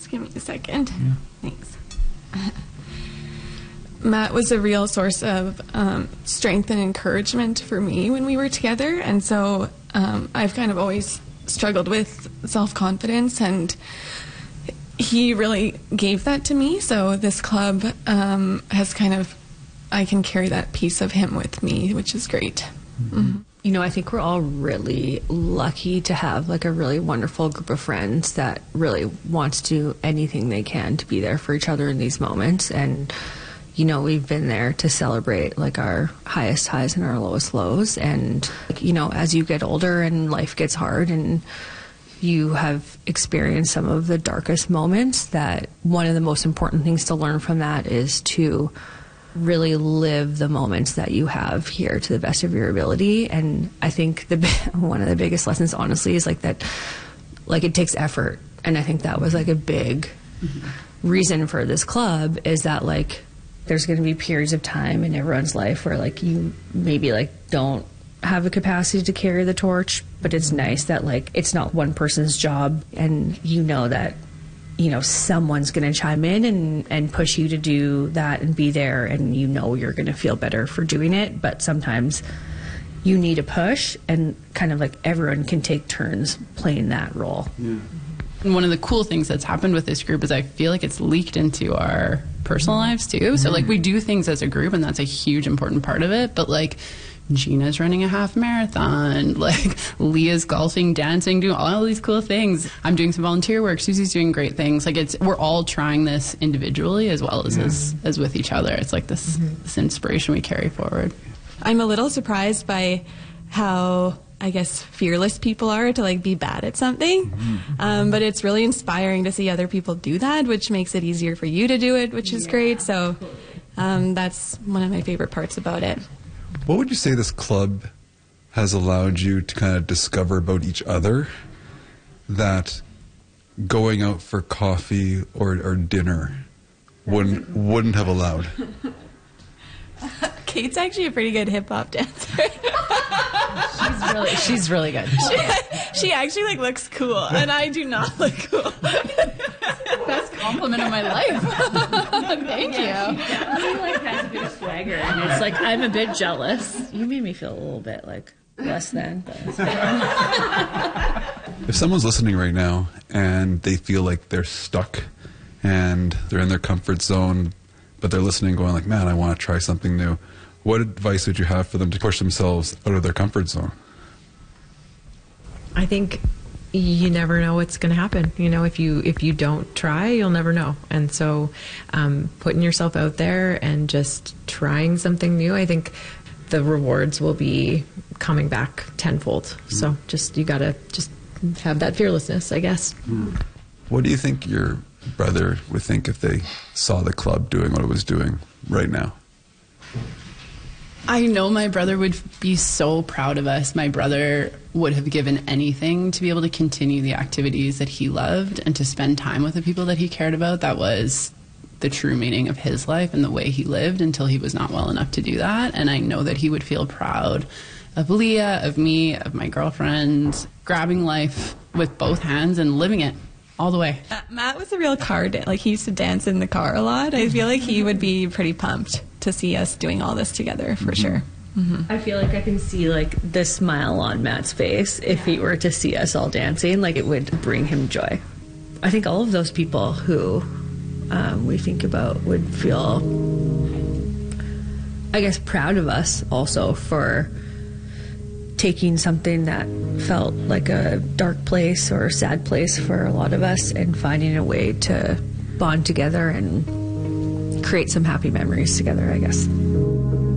Just give me a second. Yeah. Thanks. Matt was a real source of strength and encouragement for me when we were together. And so I've kind of always struggled with self-confidence, and he really gave that to me. So this club has kind of, I can carry that piece of him with me, which is great. Mm-hmm. You know, I think we're all really lucky to have like a really wonderful group of friends that really want to do anything they can to be there for each other in these moments. And, you know, we've been there to celebrate like our highest highs and our lowest lows. And, you know, as you get older and life gets hard and you have experienced some of the darkest moments, that one of the most important things to learn from that is to really live the moments that you have here to the best of your ability. And I think one of the biggest lessons, honestly, is like that, like it takes effort. And I think that was like a big reason for this club, is that like there's going to be periods of time in everyone's life where like you maybe like don't have the capacity to carry the torch, but it's nice that like it's not one person's job, and you know that, you know, someone's going to chime in and push you to do that and be there, and you know you're going to feel better for doing it. But sometimes you need a push, and kind of like everyone can take turns playing that role. Yeah. And one of the cool things that's happened with this group is I feel like it's leaked into our personal lives too. So like we do things as a group, and that's a huge important part of it. But like Gina's running a half marathon, like Leah's golfing, dancing, doing all these cool things. I'm doing some volunteer work. Susie's doing great things. Like we're all trying this individually as well as with each other. It's like this inspiration we carry forward. I'm a little surprised by how, I guess, fearless people are to like be bad at something. But it's really inspiring to see other people do that, which makes it easier for you to do it, which is great. So that's one of my favorite parts about it. What would you say this club has allowed you to kind of discover about each other that going out for coffee or dinner wouldn't have allowed? Kate's actually a pretty good hip-hop dancer. She's really good. She actually like looks cool, and I do not look cool. Best compliment of my life. Thank you. She like has a bit of swagger, and it's like I'm a bit jealous. You made me feel a little bit like less than. But If someone's listening right now and they feel like they're stuck and they're in their comfort zone, but they're listening going like, man, I want to try something new, what advice would you have for them to push themselves out of their comfort zone? I think you never know what's going to happen. You know, if you don't try, you'll never know. And so putting yourself out there and just trying something new, I think the rewards will be coming back tenfold. So you got to just have that fearlessness, I guess. What do you think your brother would think if they saw the club doing what it was doing right now? I know my brother would be so proud of us. My brother would have given anything to be able to continue the activities that he loved and to spend time with the people that he cared about. That was the true meaning of his life and the way he lived until he was not well enough to do that. And I know that he would feel proud of Leah, of me, of my girlfriend, grabbing life with both hands and living it all the way. Matt was a real like he used to dance in the car a lot. I feel like he would be pretty pumped to see us doing all this together for sure. I feel like I can see like the smile on Matt's face if he were to see us all dancing. Like it would bring him joy. I think all of those people who we think about would feel, I guess, proud of us also for taking something that felt like a dark place or a sad place for a lot of us and finding a way to bond together and create some happy memories together, I guess.